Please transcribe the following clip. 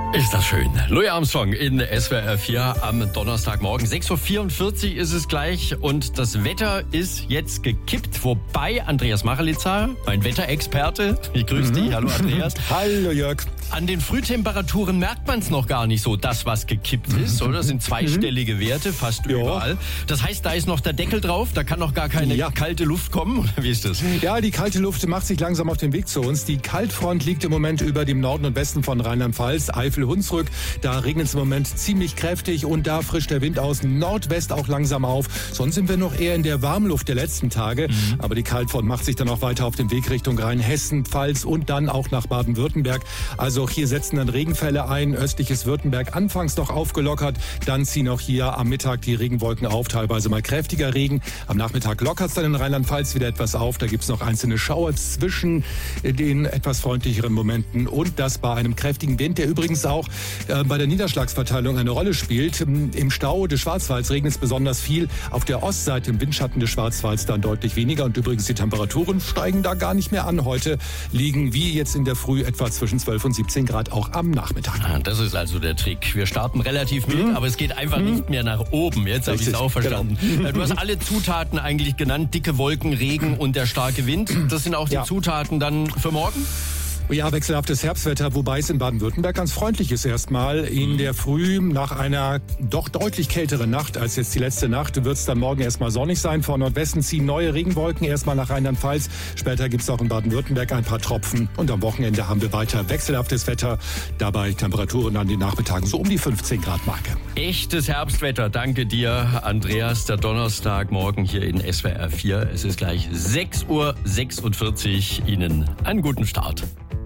Ist das schön. Louis Armstrong in SWR 4 am Donnerstagmorgen. 6.44 Uhr ist es gleich und das Wetter ist jetzt gekippt. Wobei Andreas Machelitzer, mein Wetterexperte, ich grüße dich. Hallo Andreas. Hallo Jörg. An den Frühtemperaturen merkt man es noch gar nicht so, das was gekippt ist, oder? Das sind zweistellige Werte, fast überall. Das heißt, da ist noch der Deckel drauf, da kann noch gar keine kalte Luft kommen, oder wie ist das? Ja, die kalte Luft macht sich langsam auf den Weg zu uns. Die Kaltfront liegt im Moment über dem Norden und Westen von Rheinland-Pfalz, Eifel-Hunsrück. Da regnet es im Moment ziemlich kräftig und da frischt der Wind aus Nordwest auch langsam auf. Sonst sind wir noch eher in der Warmluft der letzten Tage. Aber die Kaltfront macht sich dann auch weiter auf den Weg Richtung Rheinhessen, Pfalz und dann auch nach Baden-Württemberg. Also auch hier setzen dann Regenfälle ein. Östliches Württemberg anfangs noch aufgelockert. Dann ziehen auch hier am Mittag die Regenwolken auf, teilweise mal kräftiger Regen. Am Nachmittag lockert es dann in Rheinland-Pfalz wieder etwas auf. Da gibt es noch einzelne Schauer zwischen den etwas freundlicheren Momenten. Und das bei einem kräftigen Wind, der übrigens auch bei der Niederschlagsverteilung eine Rolle spielt. Im Stau des Schwarzwalds regnet es besonders viel. Auf der Ostseite im Windschatten des Schwarzwalds dann deutlich weniger. Und übrigens die Temperaturen steigen da gar nicht mehr an. Heute liegen wie jetzt in der Früh etwa zwischen 12 und 17 Grad auch am Nachmittag. Das ist also der Trick. Wir starten relativ mild, aber es geht einfach nicht mehr nach oben. Jetzt habe ich es auch verstanden. Genau. Du hast alle Zutaten eigentlich genannt. Dicke Wolken, Regen und der starke Wind. Das sind auch die Zutaten dann für morgen? Ja, wechselhaftes Herbstwetter, wobei es in Baden-Württemberg ganz freundlich ist erstmal. In der Früh, nach einer doch deutlich kälteren Nacht als jetzt die letzte Nacht, wird es dann morgen erstmal sonnig sein. Von Nordwesten ziehen neue Regenwolken erstmal nach Rheinland-Pfalz. Später gibt es auch in Baden-Württemberg ein paar Tropfen. Und am Wochenende haben wir weiter wechselhaftes Wetter. Dabei Temperaturen an den Nachmittagen so um die 15 Grad Marke. Echtes Herbstwetter. Danke dir, Andreas. Der Donnerstagmorgen hier in SWR 4. Es ist gleich 6.46 Uhr. Ihnen einen guten Start.